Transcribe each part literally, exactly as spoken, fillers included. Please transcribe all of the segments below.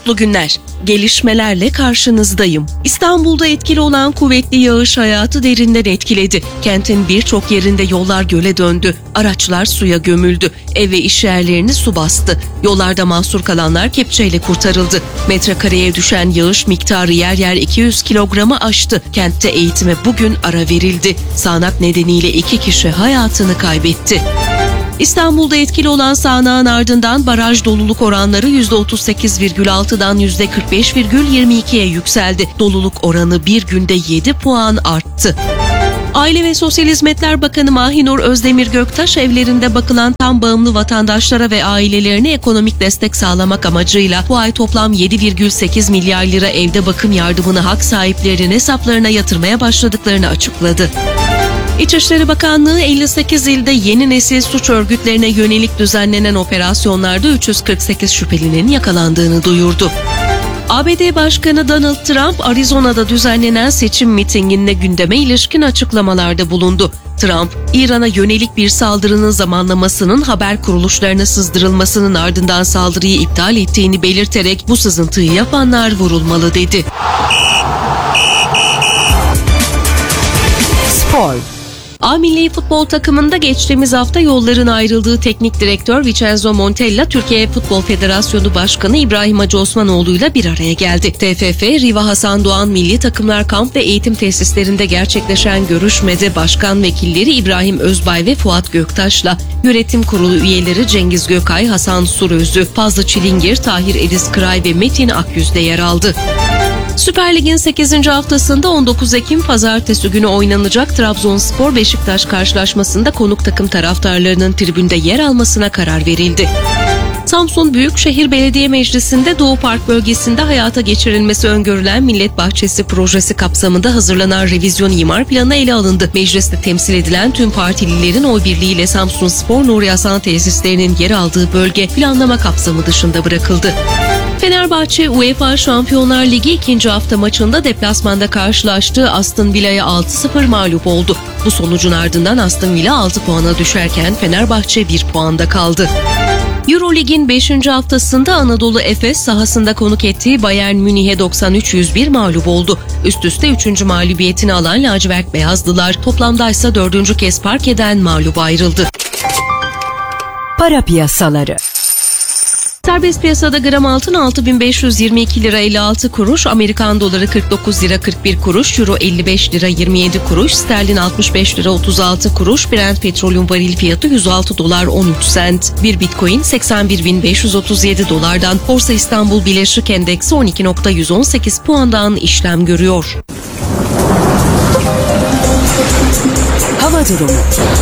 Mutlu günler. Gelişmelerle karşınızdayım. İstanbul'da etkili olan kuvvetli yağış hayatı derinden etkiledi. Kentin birçok yerinde yollar göle döndü. Araçlar suya gömüldü. Ev ve iş yerlerini su bastı. Yollarda mahsur kalanlar kepçeyle kurtarıldı. Metrekareye düşen yağış miktarı yer yer iki yüz kilogramı aştı. Kentte eğitime bugün ara verildi. Sağanak nedeniyle iki kişi hayatını kaybetti. İstanbul'da etkili olan sağanağın ardından baraj doluluk oranları yüzde otuz sekiz virgül altıdan yüzde kırk beş virgül yirmi ikiye yükseldi. Doluluk oranı bir günde yedi puan arttı. Aile ve Sosyal Hizmetler Bakanı Mahinur Özdemir Göktaş, evlerinde bakılan tam bağımlı vatandaşlara ve ailelerine ekonomik destek sağlamak amacıyla bu ay toplam yedi virgül sekiz milyar lira evde bakım yardımını hak sahiplerinin hesaplarına yatırmaya başladıklarını açıkladı. İçişleri Bakanlığı elli sekiz ilde yeni nesil suç örgütlerine yönelik düzenlenen operasyonlarda üç yüz kırk sekiz şüphelinin yakalandığını duyurdu. A B D Başkanı Donald Trump, Arizona'da düzenlenen seçim mitinginde gündeme ilişkin açıklamalarda bulundu. Trump, İran'a yönelik bir saldırının zamanlamasının haber kuruluşlarına sızdırılmasının ardından saldırıyı iptal ettiğini belirterek bu sızıntıyı yapanlar vurulmalı dedi. Spor. A milli futbol takımında geçtiğimiz hafta yolların ayrıldığı teknik direktör Vincenzo Montella, Türkiye Futbol Federasyonu Başkanı İbrahim Hacı Osmanoğlu'yla bir araya geldi. T F F, Riva Hasan Doğan Milli Takımlar Kamp ve Eğitim Tesislerinde gerçekleşen görüşmede başkan vekilleri İbrahim Özbay ve Fuat Göktaş'la yönetim kurulu üyeleri Cengiz Gökay, Hasan Surözlü, Fazlı Çilingir, Tahir Ediz Kıray ve Metin Akyüz de yer aldı. Süper Lig'in sekizinci haftasında on dokuz Ekim Pazartesi günü oynanacak Trabzonspor Beşiktaş karşılaşmasında konuk takım taraftarlarının tribünde yer almasına karar verildi. Samsun Büyükşehir Belediye Meclisi'nde Doğu Park bölgesinde hayata geçirilmesi öngörülen Millet Bahçesi projesi kapsamında hazırlanan revizyon imar planı ele alındı. Mecliste temsil edilen tüm partililerin oy birliğiyle Samsunspor Nuri Hasan tesislerinin yer aldığı bölge planlama kapsamı dışında bırakıldı. Fenerbahçe, UEFA Şampiyonlar Ligi ikinci hafta maçında deplasmanda karşılaştığı Aston Villa'ya altı sıfır mağlup oldu. Bu sonucun ardından Aston Villa altı puana düşerken Fenerbahçe bir puanda kaldı. Eurolig'in beşinci haftasında Anadolu Efes sahasında konuk ettiği Bayern Münih'e doksan üç yüz bir mağlup oldu. Üst üste üçüncü mağlubiyetini alan lacivert beyazlılar toplamdaysa dördüncü kez parkeden mağlup ayrıldı. Para piyasaları. Serbest piyasada gram altın altı bin beş yüz yirmi iki lira elli altı kuruş, Amerikan doları kırk dokuz lira kırk bir kuruş, euro elli beş lira yirmi yedi kuruş, sterlin altmış beş lira otuz altı kuruş, Brent petrolün varil fiyatı yüz altı dolar on üç sent, bir bitcoin seksen bir bin beş yüz otuz yedi dolardan, Borsa İstanbul Bileşik Endeksi on iki nokta yüz on sekiz puandan işlem görüyor. Hava durumu.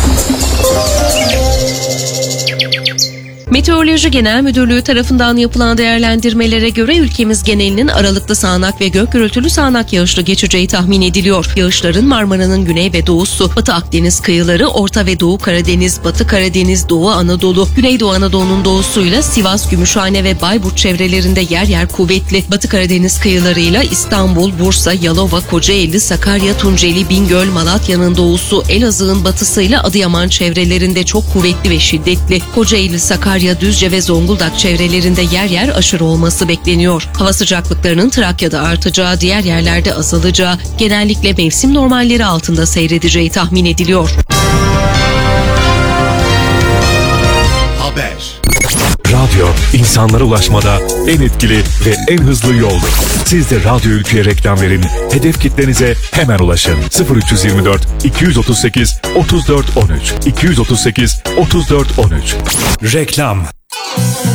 Meteoroloji Genel Müdürlüğü tarafından yapılan değerlendirmelere göre ülkemiz genelinin aralıklı sağanak ve gök gürültülü sağanak yağışlı geçeceği tahmin ediliyor. Yağışların Marmara'nın güney ve doğusu, Batı Akdeniz kıyıları, Orta ve Doğu Karadeniz, Batı Karadeniz, Doğu Anadolu, Güneydoğu Anadolu'nun doğusuyla Sivas, Gümüşhane ve Bayburt çevrelerinde yer yer kuvvetli, Batı Karadeniz kıyılarıyla İstanbul, Bursa, Yalova, Kocaeli, Sakarya, Tunceli, Bingöl, Malatya'nın doğusu, Elazığ'ın batısıyla Adıyaman çevrelerinde çok kuvvetli ve şiddetli, Kocaeli, Sakarya, Düzce ve Zonguldak çevrelerinde yer yer aşırı olması bekleniyor. Hava sıcaklıklarının Trakya'da artacağı, diğer yerlerde azalacağı, genellikle mevsim normalleri altında seyredeceği tahmin ediliyor. Haber. Radyo, insanlara ulaşmada en etkili ve en hızlı yoldur. Siz de Radyo Ülke'ye reklam verin, hedef kitlenize hemen ulaşın. sıfır üç yirmi dört iki otuz sekiz otuz dört on üç iki otuz sekiz otuz dört on üç. Reklam.